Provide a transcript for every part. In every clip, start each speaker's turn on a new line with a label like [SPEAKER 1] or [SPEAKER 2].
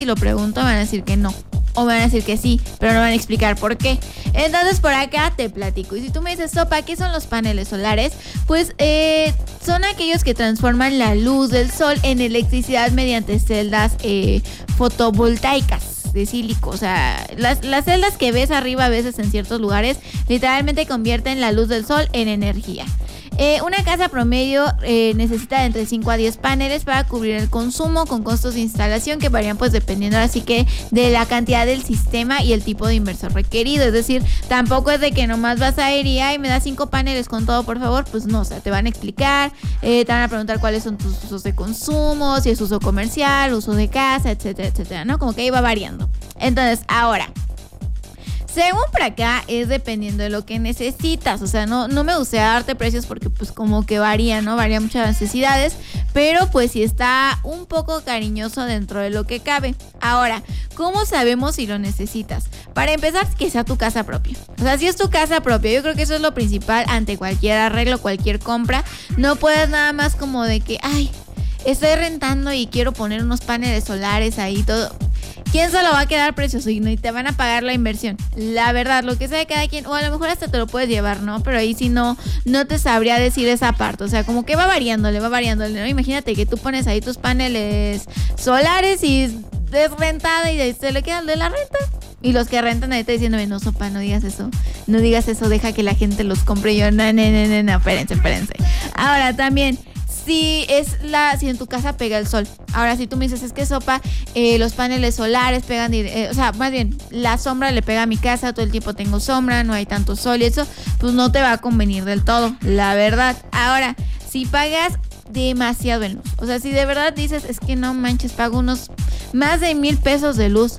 [SPEAKER 1] si lo pregunto me van a decir que no. O me van a decir que sí, pero no van a explicar por qué. Entonces por acá te platico. Y si tú me dices, Sopa, ¿qué son los paneles solares? Pues son aquellos que transforman la luz del sol en electricidad mediante celdas fotovoltaicas de sílico. O sea, las celdas que ves arriba a veces en ciertos lugares literalmente convierten la luz del sol en energía. Una casa promedio necesita de entre 5 a 10 paneles para cubrir el consumo, con costos de instalación que varían pues dependiendo así que de la cantidad del sistema y el tipo de inversor requerido. Es decir, tampoco es de que nomás vas a ir y me das 5 paneles con todo, por favor. Pues no, o sea, te van a explicar, te van a preguntar cuáles son tus usos de consumo, si es uso comercial, uso de casa, etcétera, etcétera, ¿no? Como que ahí va variando. Entonces, ahora, según por acá es dependiendo de lo que necesitas. O sea, no me gustaría darte precios porque pues como que varía, ¿no? Varía muchas necesidades, pero pues sí está un poco cariñoso dentro de lo que cabe. Ahora, ¿cómo sabemos si lo necesitas? Para empezar, que sea tu casa propia. O sea, si es tu casa propia, yo creo que eso es lo principal ante cualquier arreglo, cualquier compra. No puedes nada más como de que, estoy rentando y quiero poner unos paneles solares ahí, todo. ¿Quién se lo va a quedar precioso? Y te van a pagar la inversión. La verdad, lo que sea de cada quien, o a lo mejor hasta te lo puedes llevar, ¿no? Pero ahí sí no te sabría decir esa parte. O sea, como que va variándole, ¿no? Imagínate que tú pones ahí tus paneles solares y es rentada y se le quedan de la renta. Y los que rentan ahí te diciendo, no, Sopa, no digas eso, deja que la gente los compre. Y yo, no, espérense. Ahora también, si en tu casa pega el sol. Ahora, si tú me dices, es que Sopa, los paneles solares pegan, o sea, más bien, la sombra le pega a mi casa, todo el tiempo tengo sombra, no hay tanto sol y eso, pues no te va a convenir del todo, la verdad. Ahora, si pagas demasiado en luz, o sea, si de verdad dices, es que no manches, pago unos más de 1,000 pesos de luz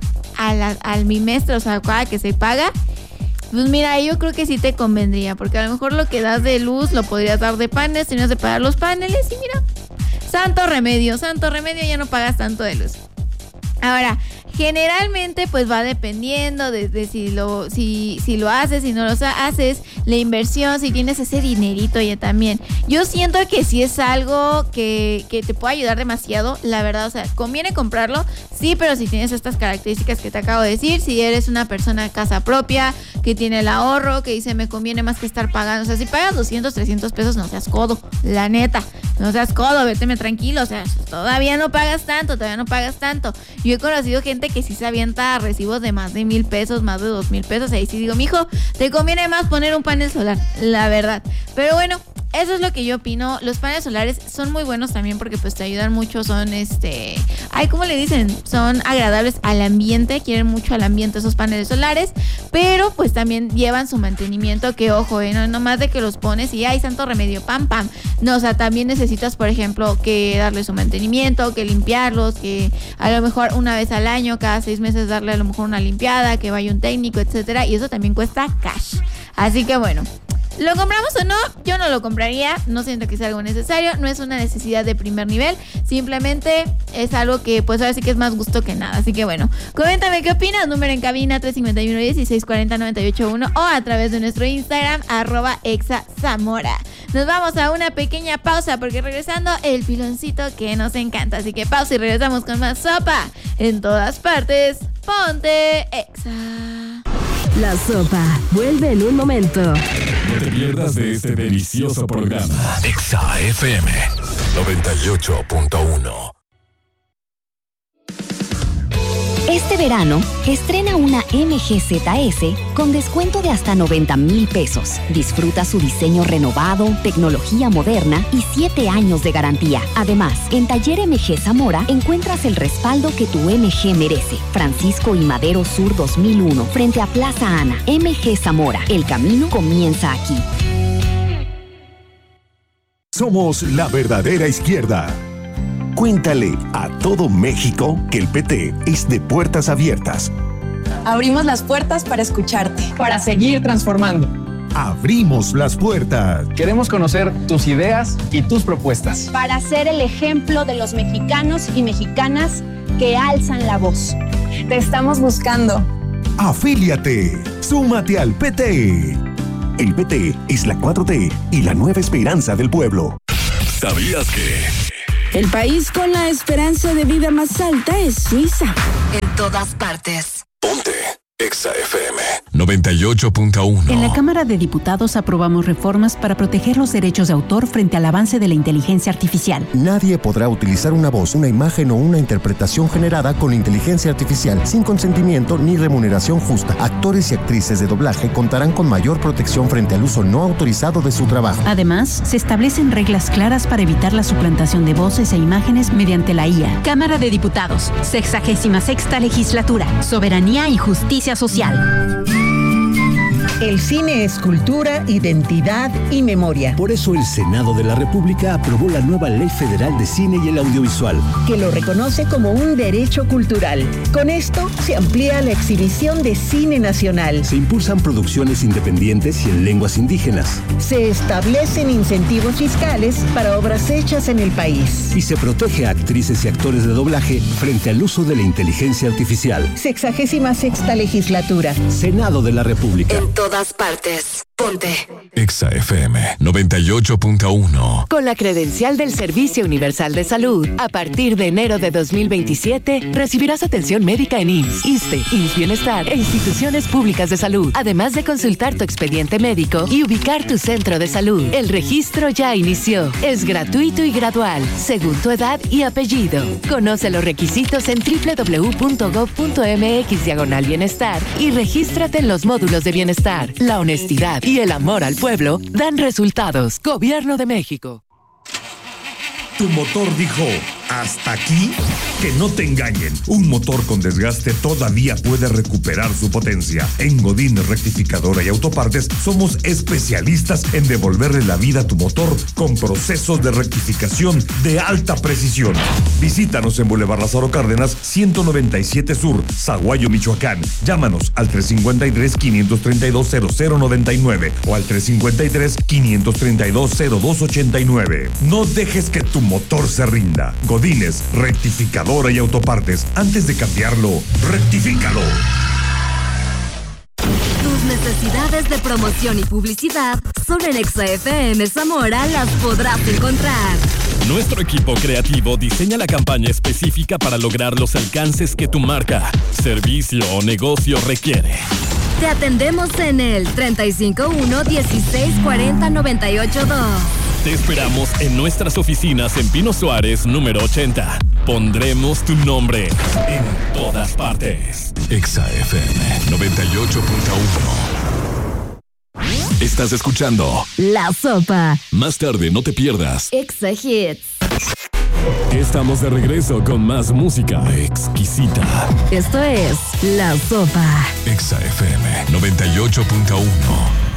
[SPEAKER 1] al bimestre, o sea, cada que se paga, pues mira, yo creo que sí te convendría, porque a lo mejor lo que das de luz lo podrías dar de paneles, tienes de pagar los paneles y mira, santo remedio, ya no pagas tanto de luz. Ahora, generalmente pues va dependiendo de si lo haces, si no lo haces, la inversión, si tienes ese dinerito ya también. Yo siento que sí es algo que te puede ayudar demasiado, la verdad. O sea, conviene comprarlo, sí, pero si tienes estas características que te acabo de decir, si eres una persona de casa propia, que tiene el ahorro, que dice me conviene más que estar pagando. O sea, si pagas 200, 300 pesos, no seas codo, la neta, no seas codo, véteme tranquilo. O sea, todavía no pagas tanto. Yo he conocido gente que sí se avienta recibos de más de 1,000 pesos, más de 2,000 pesos. Ahí sí digo, mijo, te conviene más poner un panel solar, la verdad. Pero bueno, eso es lo que yo opino. Los paneles solares son muy buenos también porque pues te ayudan mucho, son ¿cómo le dicen? Son agradables al ambiente, quieren mucho al ambiente esos paneles solares, pero pues también llevan su mantenimiento, que ojo, no más de que los pones y santo remedio, pam. No, o sea, también necesitas, por ejemplo, que darle su mantenimiento, que limpiarlos, que a lo mejor una vez al año, cada 6 meses darle a lo mejor una limpiada, que vaya un técnico, etcétera, y eso también cuesta cash. Así que bueno, ¿lo compramos o no? Yo no lo compraría, no siento que sea algo necesario, no es una necesidad de primer nivel, simplemente es algo que pues ahora sí que es más gusto que nada. Así que bueno, coméntame qué opinas, número en cabina 351-1640-981 o a través de nuestro Instagram @exazamora. Nos vamos a una pequeña pausa porque regresando el piloncito que nos encanta, así que pausa y regresamos con más Sopa en todas partes. Ponte Exa.
[SPEAKER 2] La Sopa vuelve en un momento.
[SPEAKER 3] No te pierdas de este delicioso programa. Exa FM 98.1.
[SPEAKER 2] Este verano, estrena una MG ZS con descuento de hasta 90,000 pesos. Disfruta su diseño renovado, tecnología moderna y 7 años de garantía. Además, en Taller MG Zamora encuentras el respaldo que tu MG merece. Francisco y Madero Sur 2001, frente a Plaza Ana. MG Zamora, el camino comienza aquí.
[SPEAKER 4] Somos la verdadera izquierda. Cuéntale a todo México que el PT es de puertas abiertas.
[SPEAKER 5] Abrimos las puertas para escucharte.
[SPEAKER 6] Para seguir transformando.
[SPEAKER 4] Abrimos las puertas.
[SPEAKER 6] Queremos conocer tus ideas y tus propuestas.
[SPEAKER 5] Para ser el ejemplo de los mexicanos y mexicanas que alzan la voz. Te estamos buscando.
[SPEAKER 4] Afíliate. Súmate al PT. El PT es la 4T y la nueva esperanza del pueblo.
[SPEAKER 3] ¿Sabías que
[SPEAKER 7] El país con la esperanza de vida más alta es Suiza.
[SPEAKER 8] En todas partes.
[SPEAKER 3] Ponte Exa FM 98.1.
[SPEAKER 9] En la Cámara de Diputados aprobamos reformas para proteger los derechos de autor frente al avance de la inteligencia artificial.
[SPEAKER 10] Nadie podrá utilizar una voz, una imagen o una interpretación generada con inteligencia artificial sin consentimiento ni remuneración justa. Actores y actrices de doblaje contarán con mayor protección frente al uso no autorizado de su trabajo.
[SPEAKER 9] Además, se establecen reglas claras para evitar la suplantación de voces e imágenes mediante la IA.
[SPEAKER 11] Cámara de Diputados, 66ª Legislatura, Soberanía y Justicia Social.
[SPEAKER 12] El cine es cultura, identidad y memoria.
[SPEAKER 13] Por eso el Senado de la República aprobó la nueva Ley Federal de Cine y el Audiovisual,
[SPEAKER 12] que lo reconoce como un derecho cultural. Con esto se amplía la exhibición de cine nacional.
[SPEAKER 13] Se impulsan producciones independientes y en lenguas indígenas.
[SPEAKER 12] Se establecen incentivos fiscales para obras hechas en el país.
[SPEAKER 13] Y se protege a actrices y actores de doblaje frente al uso de la inteligencia artificial.
[SPEAKER 12] 66ª Legislatura.
[SPEAKER 13] Senado de la República.
[SPEAKER 8] En todas partes. Ponte
[SPEAKER 3] Exa FM 98.1.
[SPEAKER 14] Con la credencial del Servicio Universal de Salud, a partir de enero de 2027, recibirás atención médica en IMSS, ISSSTE, IMSS Bienestar e instituciones públicas de salud, además de consultar tu expediente médico y ubicar tu centro de salud. El registro ya inició. Es gratuito y gradual, según tu edad y apellido. Conoce los requisitos en www.gov.mx/bienestar y regístrate en los módulos de bienestar. La honestidad y el amor al pueblo dan resultados. Gobierno de México.
[SPEAKER 15] Tu motor dijo, ¿hasta aquí? Que no te engañen. Un motor con desgaste todavía puede recuperar su potencia. En Godín Rectificadora y Autopartes somos especialistas en devolverle la vida a tu motor con procesos de rectificación de alta precisión. Visítanos en Boulevard Lázaro Cárdenas, 197 Sur, Zaguayo, Michoacán. Llámanos al 353-532-0099 o al 353-532-0289. No dejes que tu motor se rinda. Godínez Rectificadora y Autopartes. Antes de cambiarlo, rectifícalo.
[SPEAKER 8] Tus necesidades de promoción y publicidad solo en Exa FM Zamora las podrás encontrar.
[SPEAKER 3] Nuestro equipo creativo diseña la campaña específica para lograr los alcances que tu marca, servicio o negocio requiere.
[SPEAKER 8] Te atendemos en el 351-1640-982.
[SPEAKER 3] Te esperamos en nuestras oficinas en Pino Suárez, número 80. Pondremos tu nombre en todas partes. Exa FM 98.1. Estás escuchando
[SPEAKER 8] La Sopa.
[SPEAKER 3] Más tarde, no te pierdas
[SPEAKER 8] Exa Hits.
[SPEAKER 3] Estamos de regreso con más música exquisita.
[SPEAKER 8] Esto es La Sopa.
[SPEAKER 3] Exa FM 98.1.